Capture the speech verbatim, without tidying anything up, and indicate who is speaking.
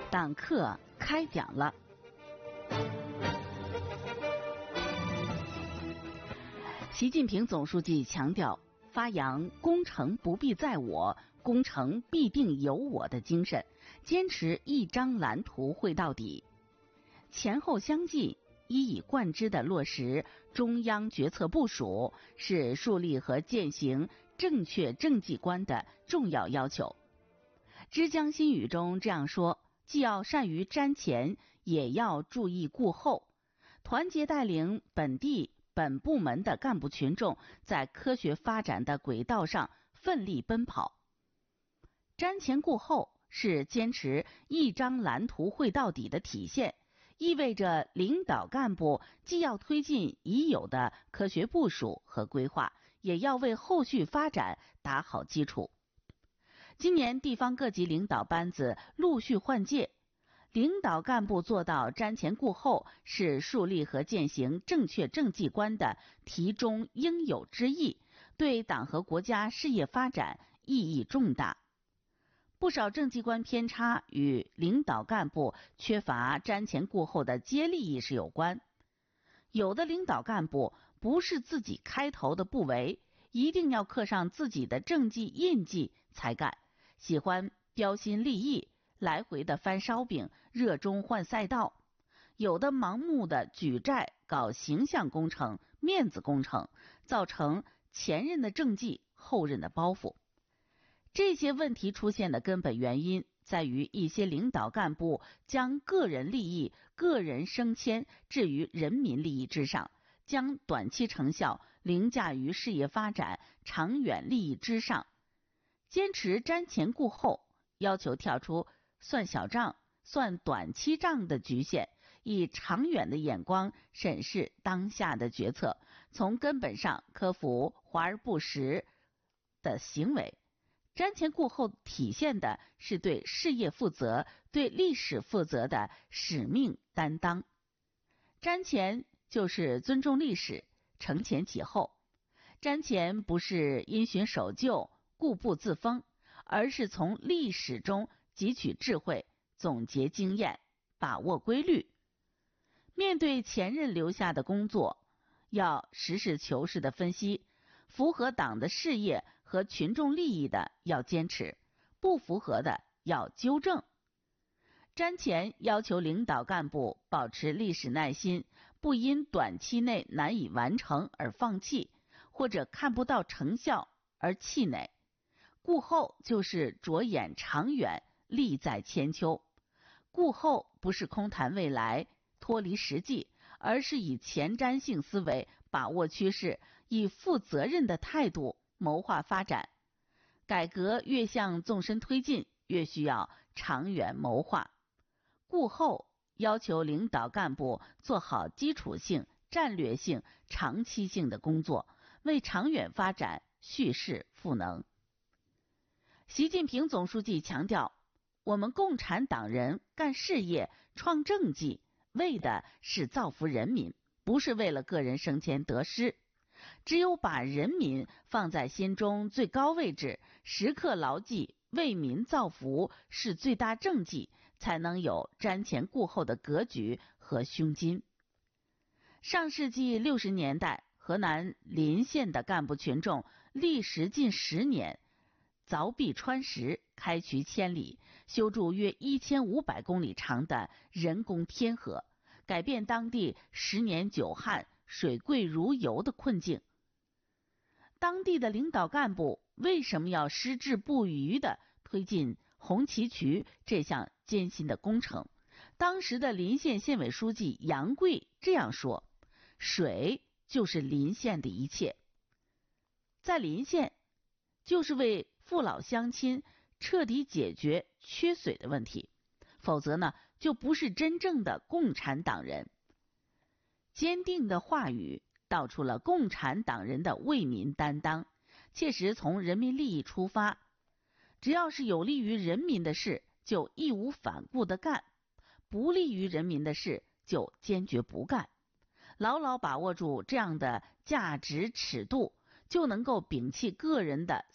Speaker 1: 党课开讲了。习近平总书记强调，发扬功成不必在我，功成必定有我的精神，坚持一张蓝图绘到底，前后相继，一以贯之地落实中央决策部署，是树立和践行正确政绩观的重要要求。之江新语中这样说，既要善于瞻前，也要注意顾后，团结带领本地本部门的干部群众在科学发展的轨道上奋力奔跑。瞻前顾后是坚持一张蓝图绘到底的体现，意味着领导干部既要推进已有的科学部署和规划，也要为后续发展打好基础。今年地方各级领导班子陆续换届，领导干部做到瞻前顾后，是树立和践行正确政绩观的题中应有之义，对党和国家事业发展意义重大。不少政绩观偏差与领导干部缺乏瞻前顾后的接力意识有关。有的领导干部不是自己开头的不为，一定要刻上自己的政绩印记才干，喜欢标新立异，来回的翻烧饼，热衷换赛道。有的盲目的举债，搞形象工程、面子工程，造成前任的政绩，后任的包袱。这些问题出现的根本原因在于一些领导干部将个人利益、个人升迁置于人民利益之上，将短期成效凌驾于事业发展、长远利益之上。坚持瞻前顾后，要求跳出算小账、算短期账的局限，以长远的眼光审视当下的决策，从根本上克服华而不实的行为。瞻前顾后体现的是对事业负责、对历史负责的使命担当。瞻前就是尊重历史，承前启后。瞻前不是因循守旧、固步自封，而是从历史中汲取智慧，总结经验，把握规律。面对前任留下的工作，要实事求是的分析，符合党的事业和群众利益的要坚持，不符合的要纠正。瞻前要求领导干部保持历史耐心，不因短期内难以完成而放弃，或者看不到成效而气馁。顾后就是着眼长远，利在千秋。顾后不是空谈未来、脱离实际，而是以前瞻性思维把握趋势，以负责任的态度谋划发展。改革越向纵深推进，越需要长远谋划。顾后要求领导干部做好基础性、战略性、长期性的工作，为长远发展蓄势赋能。习近平总书记强调，我们共产党人干事业、创政绩，为的是造福人民，不是为了个人升迁得失。只有把人民放在心中最高位置，时刻牢记为民造福是最大政绩，才能有瞻前顾后的格局和胸襟。上世纪六十年代，河南临县的干部群众历时近十年，凿壁穿石，开渠千里，修筑约一千五百公里长的人工天河，改变当地十年久旱、水贵如油的困境。当地的领导干部为什么要矢志不渝地推进红旗渠这项艰辛的工程？当时的临县县委书记杨贵这样说：水就是临县的一切。在临县，就是为父老乡亲彻底解决缺水的问题，否则呢，就不是真正的共产党人。坚定的话语道出了共产党人的为民担当，切实从人民利益出发，只要是有利于人民的事，就义无反顾地干，不利于人民的事，就坚决不干。牢牢把握住这样的价值尺度，就能够摒弃个人的